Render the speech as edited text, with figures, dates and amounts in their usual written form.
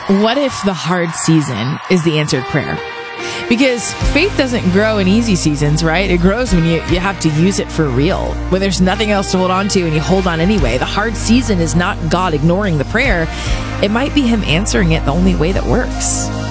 What if the hard season is the answered prayer? Because faith doesn't grow in easy seasons, right? It grows when you have to use it for real. When there's nothing else to hold on to and you hold on anyway. The hard season is not God ignoring the prayer. It might be him answering it the only way that works.